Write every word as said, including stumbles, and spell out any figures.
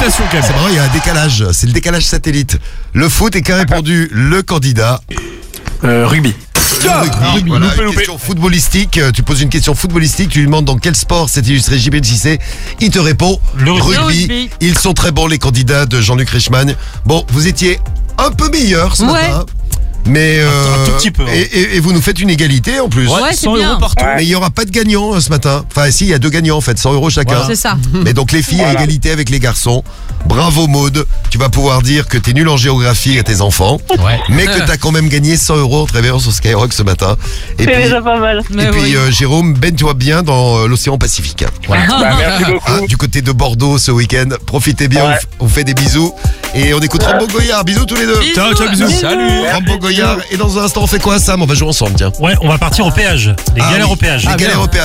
félicitations quand même. C'est marrant, il y a un décalage. C'est le décalage satellite. Le foot et qu'a répondu le candidat. Euh, rugby. Le rugby. rugby. Voilà, Loupé, une loupé. question footballistique. Tu poses une question footballistique, tu lui demandes dans quel sport s'est illustré J B J C. Il te répond Le rugby. Le rugby. Ils sont très bons les candidats de Jean-Luc Reichmann. Bon, vous étiez un peu meilleurs ce Ouais. matin. Mais euh, un tout petit peu, hein. et, et- et vous nous faites une égalité en plus. Ouais, c'est cent bien. euros partout. Ouais. Mais il n'y aura pas de gagnant euh, ce matin. Enfin, si, il y a deux gagnants en fait, cent euros chacun. Voilà. C'est ça. Mais donc les filles à Voilà. égalité avec les garçons. Bravo Maude, tu vas pouvoir dire que t'es nul en géographie à tes enfants, Ouais. mais que t'as quand même gagné cent euros en travaillant sur Skyrock ce matin. Et C'est puis, déjà pas mal. et Mais puis oui. euh, Jérôme, baigne-toi bien dans euh, l'océan Pacifique. Bah, merci beaucoup. Hein, du côté de Bordeaux ce week-end, profitez bien, Ouais. on, f- on fait des bisous. Et on écoute Rambo Goyard, bisous tous les deux. Bisous. Ciao, ciao, bisous. Salut. Rambo Goyard, et dans un instant on fait quoi Sam? On va jouer ensemble, tiens. Ouais, on va partir au péage. Les Ah galères oui, au péage. Les galères au péage.